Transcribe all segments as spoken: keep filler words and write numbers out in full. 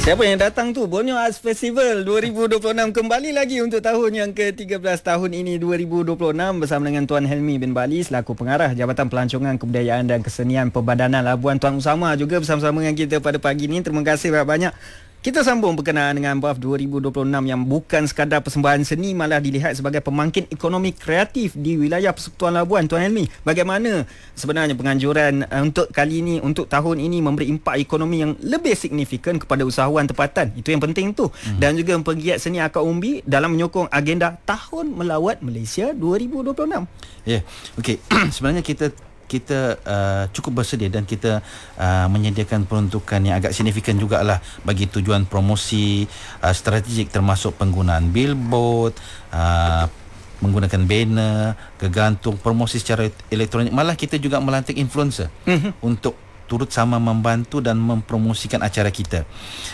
Siapa yang datang tu? Borneo Arts Festival dua ribu dua puluh enam kembali lagi untuk tahun yang ke tiga belas tahun ini dua ribu dua puluh enam bersama dengan Tuan Helmi bin Bali selaku pengarah Jabatan Pelancongan Kebudayaan dan Kesenian Perbadanan Labuan. Tuan Usama juga bersama-sama dengan kita pada pagi ini. Terima kasih banyak-banyak. Kita sambung berkenaan dengan B A F dua ribu dua puluh enam yang bukan sekadar persembahan seni, malah dilihat sebagai pemangkin ekonomi kreatif di wilayah Persekutuan Labuan. Tuan Helmi, bagaimana sebenarnya penganjuran uh, untuk kali ini, untuk tahun ini memberi impak ekonomi yang lebih signifikan kepada usahawan tempatan? Itu yang penting tu. Hmm. Dan juga penggiat seni akar umbi dalam menyokong agenda Tahun Melawat Malaysia dua ribu dua puluh enam. Ya, yeah. Okey. Sebenarnya kita kita uh, cukup bersedia dan kita uh, menyediakan peruntukan yang agak signifikan jugalah bagi tujuan promosi uh, strategik, termasuk penggunaan billboard, uh, menggunakan banner, gegantung, promosi secara elektronik. Malah kita juga melantik influencer mm-hmm. untuk turut sama membantu dan mempromosikan acara kita.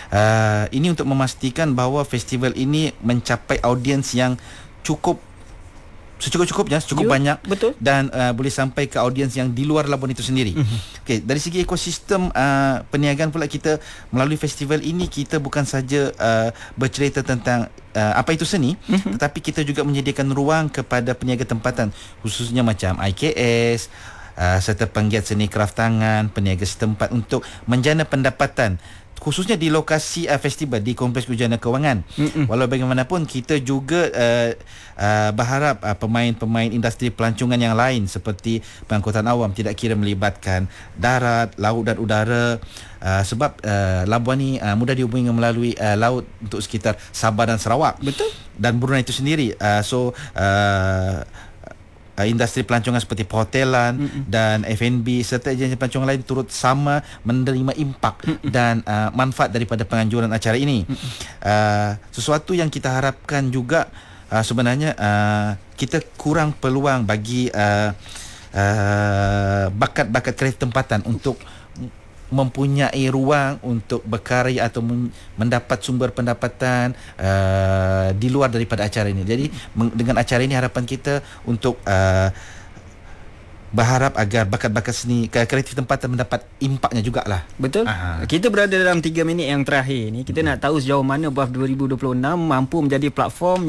Uh, ini untuk memastikan bahawa festival ini mencapai audiens yang cukup secukup-cukupnya, cukup you, banyak, betul, dan uh, boleh sampai ke audiens yang di luar Labuan itu sendiri. Mm-hmm. Okey, dari segi ekosistem uh, perniagaan pula, kita melalui festival ini kita bukan saja uh, bercerita tentang uh, apa itu seni, mm-hmm. tetapi kita juga menyediakan ruang kepada peniaga tempatan, khususnya macam I K S uh, serta penggiat seni kraft tangan, peniaga setempat untuk menjana pendapatan, khususnya di lokasi uh, festival di Kompleks Pujana Kewangan. Mm-mm. Walau bagaimanapun, kita juga uh, uh, berharap uh, pemain-pemain industri pelancongan yang lain seperti pengangkutan awam, tidak kira melibatkan darat, laut dan udara, uh, sebab uh, Labuan ni uh, mudah dihubungi melalui uh, laut untuk sekitar Sabah dan Sarawak. Betul. Dan Brunei itu sendiri. Uh, so uh, industri pelancongan seperti perhotelan mm-mm. dan F and B serta agensi pelancongan lain turut sama menerima impak mm-mm. dan uh, manfaat daripada penganjuran acara ini. Uh, sesuatu yang kita harapkan juga uh, sebenarnya uh, kita kurang peluang bagi uh, uh, bakat-bakat kreatif tempatan untuk mempunyai ruang untuk berkarya atau men- mendapat sumber pendapatan uh, di luar daripada acara ini. Jadi meng- dengan acara ini harapan kita untuk uh, berharap agar bakat-bakat seni kreatif tempatan mendapat impaknya jugalah. Betul. Aha. Kita berada dalam tiga minit yang terakhir ni. Kita hmm. nak tahu sejauh mana B A F dua ribu dua puluh enam mampu menjadi platform